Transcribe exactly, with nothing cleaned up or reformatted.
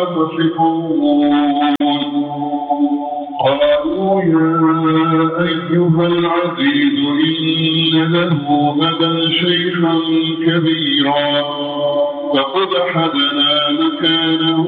تصفون قالوا يا أيها العزيز إن له أبا شيخا كبيرا فقد حبنا مكانه